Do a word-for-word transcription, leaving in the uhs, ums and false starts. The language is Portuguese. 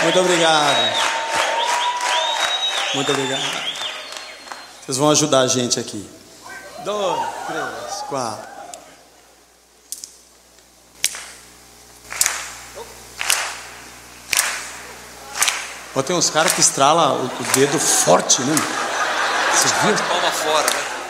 Muito obrigado. Muito obrigado. Vocês vão ajudar a gente aqui. Dois, três, quatro. Ó, tem uns caras que estralam o, o dedo forte, né? Vocês viram? Palma fora, né?